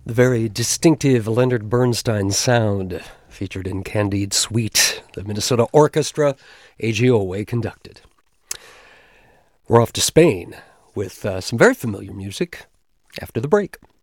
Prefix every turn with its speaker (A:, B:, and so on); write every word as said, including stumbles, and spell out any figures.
A: The very distinctive Leonard Bernstein sound featured in Candide Suite, the Minnesota Orchestra, A G Owe conducted. We're off to Spain with uh, some very familiar music after the break.